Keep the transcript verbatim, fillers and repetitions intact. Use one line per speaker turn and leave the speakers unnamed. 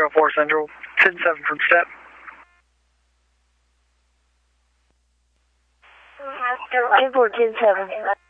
oh four Central, ten seven from step.
ten four, ten seven.